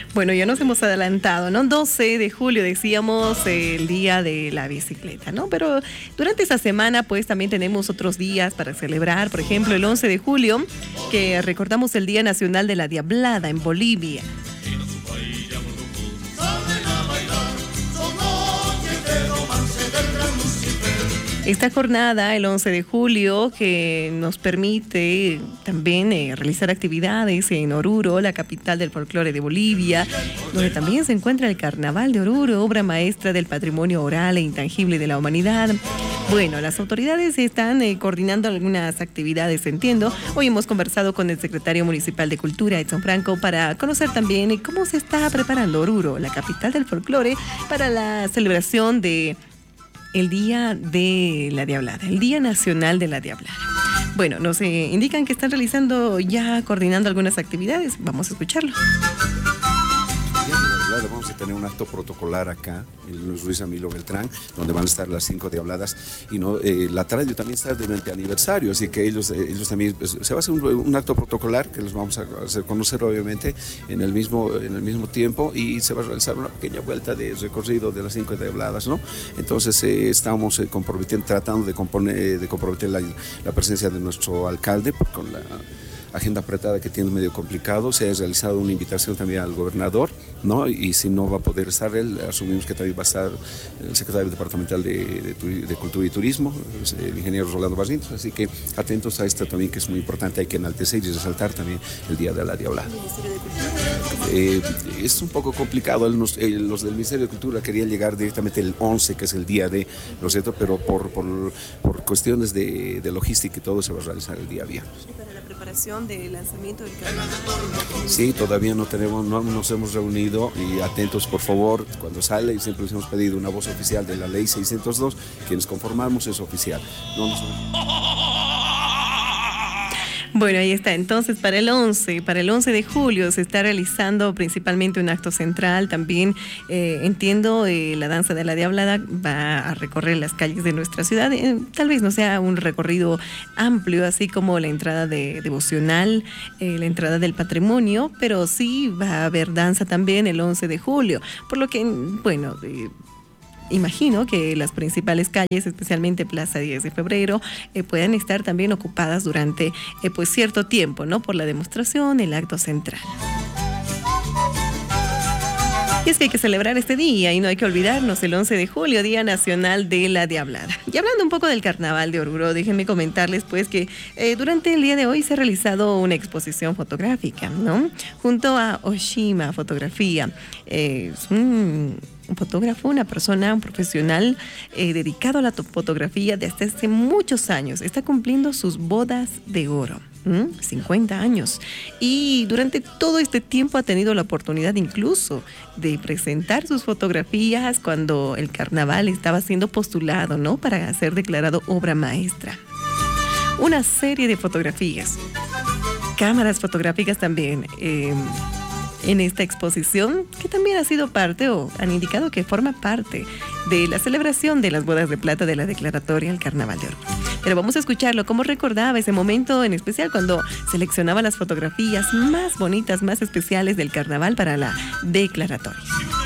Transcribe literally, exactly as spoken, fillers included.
Bueno, ya nos hemos adelantado, ¿no? doce de julio decíamos eh, el día de la bicicleta, ¿no? Pero durante esa semana pues también tenemos otros días para celebrar, por ejemplo el once de julio, que recordamos el Día Nacional de la Diablada en Bolivia. Esta jornada, el once de julio, que nos permite también eh, realizar actividades en Oruro, la capital del folclore de Bolivia, donde también se encuentra el Carnaval de Oruro, obra maestra del patrimonio oral e intangible de la humanidad. Bueno, las autoridades están eh, coordinando algunas actividades, entiendo. Hoy hemos conversado con el secretario municipal de Cultura, Edson Franco, para conocer también eh, cómo se está preparando Oruro, la capital del folclore, para la celebración de el Día de la Diablada, el Día Nacional de la Diablada. Bueno, nos eh, indican que están realizando ya, coordinando algunas actividades. Vamos a escucharlo. Vamos a tener un acto protocolar acá en Luis Ruiz Amilo Beltrán, donde van a estar las cinco diabladas, y no, eh, la radio también está durante aniversario, así que ellos, eh, ellos también, pues, se va a hacer un, un acto protocolar que los vamos a hacer conocer obviamente en el mismo, en el mismo tiempo, y se va a realizar una pequeña vuelta de recorrido de las cinco diabladas, ¿no? Entonces eh, estamos eh, comprometiendo, tratando de, componer, de comprometer la, la presencia de nuestro alcalde con la agenda apretada que tiene medio complicado. Se ha realizado una invitación también al gobernador, ¿no? Y si no va a poder estar él, asumimos que también va a estar el secretario departamental de, de, de Cultura y Turismo, el ingeniero Rolando Barrientos, así que atentos a esto también, que es muy importante. Hay que enaltecer y resaltar también el Día de la Diablada. Eh, es un poco complicado, el, el, los del Ministerio de Cultura querían llegar directamente el once, que es el día de, lo cierto, pero por, por, por cuestiones de, de logística y todo se va a realizar el día viernes. Preparación del lanzamiento del carnaval. Sí, todavía no tenemos, no nos hemos reunido, y atentos por favor, cuando sale, y siempre les hemos pedido una voz oficial de la ley seiscientos dos, quienes conformamos es oficial. No nos... Bueno, ahí está. Entonces, para el once, para el once de julio se está realizando principalmente un acto central. También eh, entiendo, eh, la danza de la Diablada va a recorrer las calles de nuestra ciudad. Eh, tal vez no sea un recorrido amplio, así como la entrada de, devocional, eh, la entrada del patrimonio, pero sí va a haber danza también el once de julio. Por lo que, bueno... Eh, imagino que las principales calles, especialmente Plaza diez de febrero, eh, puedan estar también ocupadas durante eh, pues cierto tiempo, ¿no? Por la demostración, el acto central. Y es que hay que celebrar este día y no hay que olvidarnos, el once de julio, Día Nacional de la Diablada. Y hablando un poco del Carnaval de Oruro, déjenme comentarles pues que eh, durante el día de hoy se ha realizado una exposición fotográfica, ¿no? Junto a Oshima Fotografía. Eh, es un... un fotógrafo, una persona, un profesional eh, dedicado a la fotografía desde hace muchos años. Está cumpliendo sus bodas de oro, ¿m? cincuenta años. Y durante todo este tiempo ha tenido la oportunidad incluso de presentar sus fotografías cuando el carnaval estaba siendo postulado, ¿no? Para ser declarado obra maestra. Una serie de fotografías, cámaras fotográficas también, eh, en esta exposición, que también ha sido parte, o han indicado que forma parte de la celebración de las bodas de plata de la declaratoria al Carnaval de Oruro. Pero vamos a escucharlo, cómo recordaba ese momento en especial cuando seleccionaba las fotografías más bonitas, más especiales del carnaval para la declaratoria.